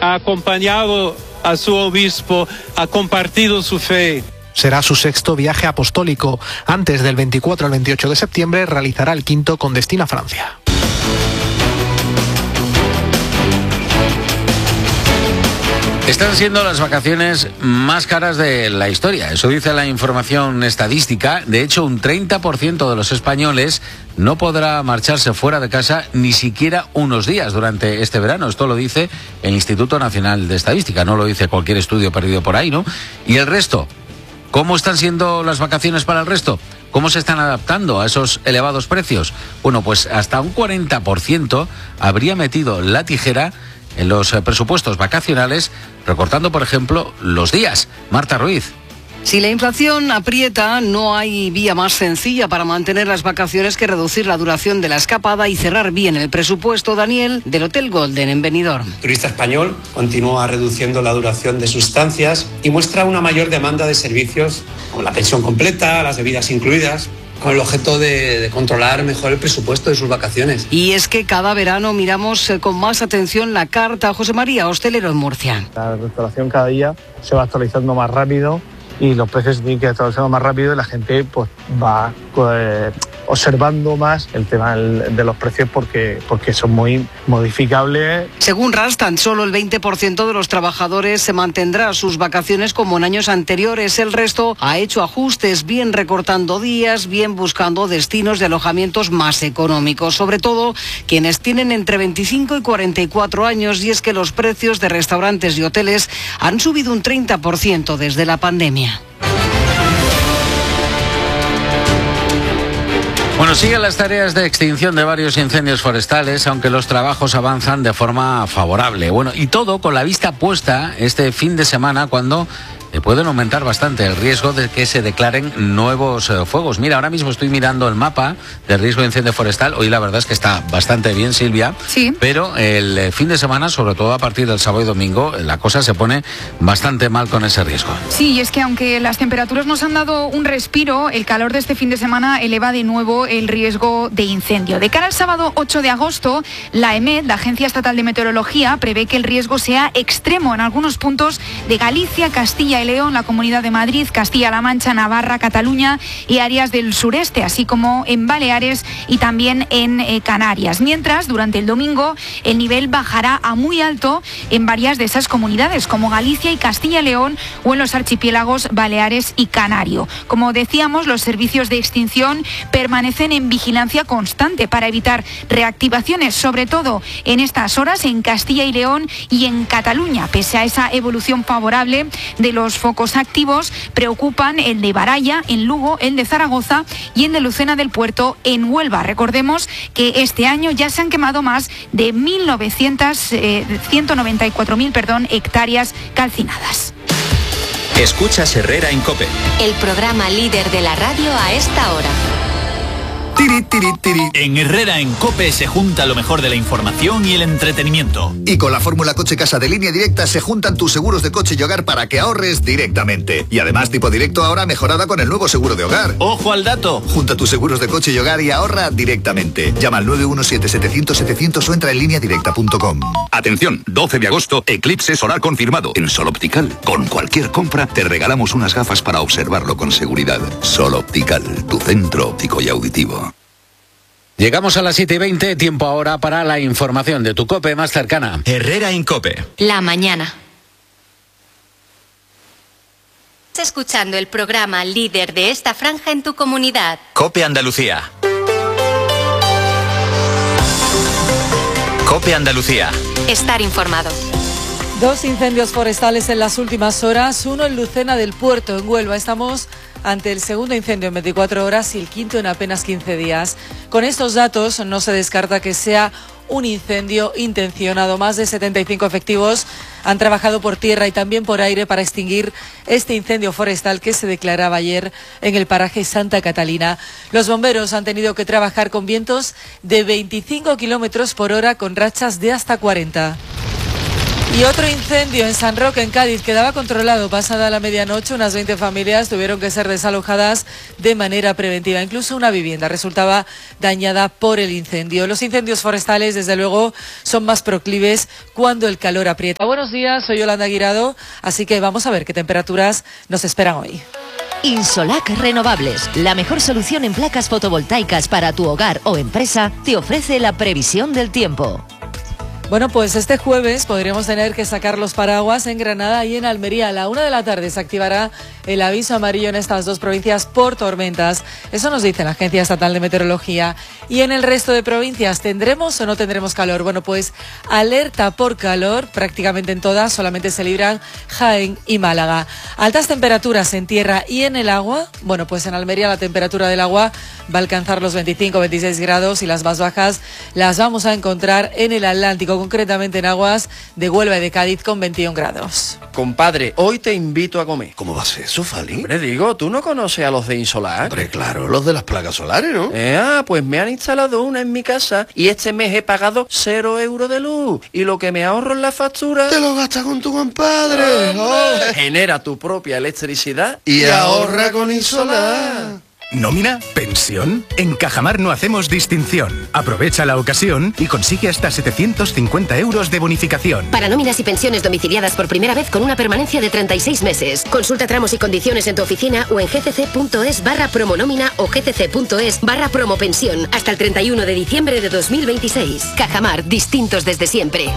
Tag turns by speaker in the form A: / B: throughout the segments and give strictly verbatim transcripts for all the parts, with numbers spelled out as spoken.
A: ha acompañado a su obispo, ha compartido su fe.
B: Será su sexto viaje apostólico. Antes del veinticuatro al veintiocho de septiembre realizará el quinto con destino a Francia.
C: Están siendo las vacaciones más caras de la historia. Eso dice la información estadística. De hecho, un treinta por ciento de los españoles no podrá marcharse fuera de casa ni siquiera unos días durante este verano. Esto lo dice el Instituto Nacional de Estadística. No lo dice cualquier estudio perdido por ahí, ¿no? ¿Y el resto? ¿Cómo están siendo las vacaciones para el resto? ¿Cómo se están adaptando a esos elevados precios? Bueno, pues hasta un cuarenta por ciento habría metido la tijera en los presupuestos vacacionales, recortando, por ejemplo, los días. Marta Ruiz.
D: Si la inflación aprieta, no hay vía más sencilla para mantener las vacaciones que reducir la duración de la escapada y cerrar bien el presupuesto. Daniel, del Hotel Golden en Benidorm.
E: El turista español continúa reduciendo la duración de sus estancias y muestra una mayor demanda de servicios como la pensión completa, las bebidas incluidas, con el objeto de, de controlar mejor el presupuesto de sus vacaciones.
D: Y es que cada verano miramos eh, con más atención la carta. José María, hostelero en Murcia.
F: La restauración cada día se va actualizando más rápido y los precios se tienen que actualizar más rápido y la gente pues va pues, observando más el tema de los precios porque, porque son muy modificables.
D: Según R A S, tan solo el veinte por ciento de los trabajadores se mantendrá sus vacaciones como en años anteriores. El resto ha hecho ajustes, bien recortando días, bien buscando destinos de alojamientos más económicos. Sobre todo quienes tienen entre veinticinco y cuarenta y cuatro años, y es que los precios de restaurantes y hoteles han subido un treinta por ciento desde la pandemia.
C: Bueno, siguen las tareas de extinción de varios incendios forestales, aunque los trabajos avanzan de forma favorable. Bueno, y todo con la vista puesta este fin de semana, cuando eh, pueden aumentar bastante el riesgo de que se declaren nuevos eh, fuegos. Mira, ahora mismo estoy mirando el mapa del riesgo de incendio forestal. Hoy la verdad es que está bastante bien, Silvia.
G: Sí.
C: Pero el eh, fin de semana, sobre todo a partir del sábado y domingo, la cosa se pone bastante mal con ese riesgo.
G: Sí, y es que aunque las temperaturas nos han dado un respiro, el calor de este fin de semana eleva de nuevo el riesgo de incendio. De cara al sábado ocho de agosto, la EMET, la Agencia Estatal de Meteorología, prevé que el riesgo sea extremo en algunos puntos de Galicia, Castilla y León, la Comunidad de Madrid, Castilla-La Mancha, Navarra, Cataluña y áreas del sureste, así como en Baleares y también en eh, Canarias. Mientras, durante el domingo, el nivel bajará a muy alto en varias de esas comunidades, como Galicia y Castilla y León, o en los archipiélagos Baleares y Canario. Como decíamos, los servicios de extinción permanecen en vigilancia constante para evitar reactivaciones, sobre todo en estas horas en Castilla y León y en Cataluña. Pese a esa evolución favorable de los focos activos, preocupan el de Baraya, en Lugo, el de Zaragoza y el de Lucena del Puerto, en Huelva. Recordemos que este año ya se han quemado más de mil novecientas, eh, ciento noventa y cuatro mil perdón, hectáreas calcinadas.
H: Escuchas Herrera en COPE.
I: El programa líder de la radio a esta hora.
H: Tiri, tiri, tiri. En Herrera en COPE se junta lo mejor de la información y el entretenimiento.
J: Y con la fórmula Coche Casa de Línea Directa se juntan tus seguros de coche y hogar para que ahorres directamente. Y además tipo directo ahora mejorada con el nuevo seguro de hogar.
H: ¡Ojo al dato!
J: Junta tus seguros de coche y hogar y ahorra directamente. Llama al nueve uno siete, setecientos, setecientos o entra en línea directa punto com.
K: Atención, doce de agosto, eclipse solar confirmado. En Sol Optical, con cualquier compra, te regalamos unas gafas para observarlo con seguridad. Sol Optical, tu centro óptico y auditivo.
C: Llegamos a las siete y veinte, tiempo ahora para la información de tu COPE más cercana.
H: Herrera en COPE.
I: La mañana. Estás escuchando el programa líder de esta franja en tu comunidad.
H: COPE Andalucía. COPE Andalucía.
I: Estar informado.
L: Dos incendios forestales en las últimas horas, uno en Lucena del Puerto, en Huelva. Estamos ante el segundo incendio en veinticuatro horas y el quinto en apenas quince días. Con estos datos no se descarta que sea un incendio intencionado. Más de setenta y cinco efectivos han trabajado por tierra y también por aire para extinguir este incendio forestal que se declaraba ayer en el paraje Santa Catalina. Los bomberos han tenido que trabajar con vientos de veinticinco kilómetros por hora con rachas de hasta cuarenta. Y otro incendio en San Roque, en Cádiz, quedaba controlado pasada la medianoche. Unas veinte familias tuvieron que ser desalojadas de manera preventiva. Incluso una vivienda resultaba dañada por el incendio. Los incendios forestales, desde luego, son más proclives cuando el calor aprieta. Buenos días, soy Yolanda Guirado, así que vamos a ver qué temperaturas nos esperan hoy.
M: Insolac Renovables, la mejor solución en placas fotovoltaicas para tu hogar o empresa, te ofrece la previsión del tiempo.
L: Bueno, pues este jueves podríamos tener que sacar los paraguas en Granada y en Almería. A la una de la tarde se activará el aviso amarillo en estas dos provincias por tormentas. Eso nos dice la Agencia Estatal de Meteorología. Y en el resto de provincias, ¿tendremos o no tendremos calor? Bueno, pues alerta por calor prácticamente en todas, solamente se libran Jaén y Málaga. Altas temperaturas en tierra y en el agua. Bueno, pues en Almería la temperatura del agua va a alcanzar los veinticinco a veintiséis grados y las más bajas las vamos a encontrar en el Atlántico, concretamente en aguas de Huelva y de Cádiz con veintiún grados.
N: Compadre, hoy te invito a comer.
O: ¿Cómo va a ser eso, Fali?
N: Hombre, digo, ¿tú no conoces a los de Insolac?
O: Hombre, claro, los de las placas solares, ¿no?
N: Eh, ah, pues me han instalado una en mi casa y este mes he pagado cero euros de luz. Y lo que me ahorro en la factura...
O: ¡Te lo gastas con tu compadre!
N: Oh, genera tu propia electricidad
O: y, y ahorra con Insolac.
P: ¿Nómina? ¿Pensión? En Cajamar no hacemos distinción. Aprovecha la ocasión y consigue hasta setecientos cincuenta euros de bonificación.
Q: Para nóminas y pensiones domiciliadas por primera vez con una permanencia de treinta y seis meses. Consulta tramos y condiciones en tu oficina o en gcc.es barra promonómina o gcc.es barra promopensión hasta el treinta y uno de diciembre de dos mil veintiséis. Cajamar, distintos desde siempre.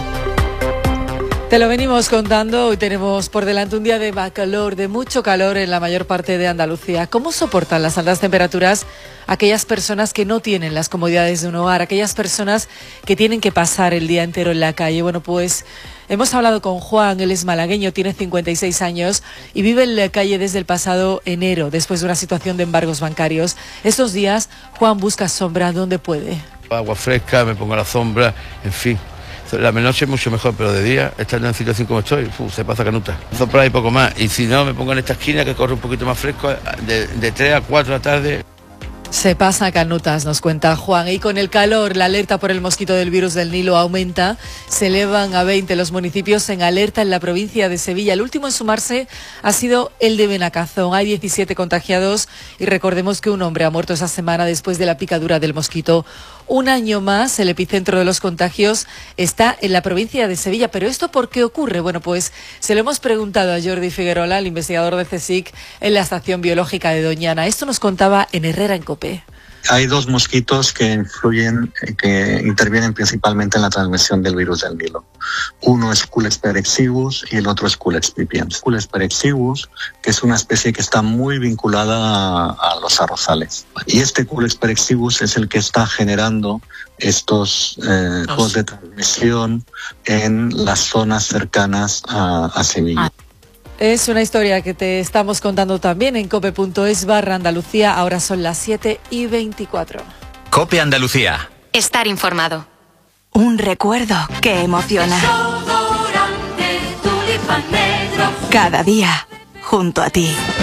L: Te lo venimos contando, hoy tenemos por delante un día de calor, de mucho calor en la mayor parte de Andalucía. ¿Cómo soportan las altas temperaturas aquellas personas que no tienen las comodidades de un hogar, aquellas personas que tienen que pasar el día entero en la calle? Bueno, pues hemos hablado con Juan, él es malagueño, tiene cincuenta y seis años y vive en la calle desde el pasado enero, después de una situación de embargos bancarios. Estos días, Juan busca sombra donde puede.
R: Agua fresca, me pongo a la sombra, en fin. La noche es mucho mejor, pero de día, estando en situación como estoy, uf, se pasa canuta. Soplar y poco más. Y si no, me pongo en esta esquina que corre un poquito más fresco, de, de tres a cuatro de la tarde.
L: Se pasa canutas, nos cuenta Juan. Y con el calor, la alerta por el mosquito del virus del Nilo aumenta. Se elevan a veinte los municipios en alerta en la provincia de Sevilla. El último en sumarse ha sido el de Benacazón. Hay diecisiete contagiados y recordemos que un hombre ha muerto esa semana después de la picadura del mosquito. Un año más, el epicentro de los contagios está en la provincia de Sevilla. ¿Pero esto por qué ocurre? Bueno, pues se lo hemos preguntado a Jordi Figuerola, el investigador de CSIC en la Estación Biológica de Doñana. Esto nos contaba en Herrera en COPE.
S: Hay dos mosquitos que influyen, que intervienen principalmente en la transmisión del virus del Nilo. Uno es Culex perexivus y el otro es Culex pipiens. Culex perexivus, que es una especie que está muy vinculada a, a los arrozales. Y este Culex perexivus es el que está generando estos eh, focos de transmisión en las zonas cercanas a, a Sevilla.
L: Es una historia que te estamos contando también en cope.es barra Andalucía. Ahora son las siete y veinticuatro.
H: Cope Andalucía.
I: Estar informado.
T: Un recuerdo que emociona. Cada día junto a ti.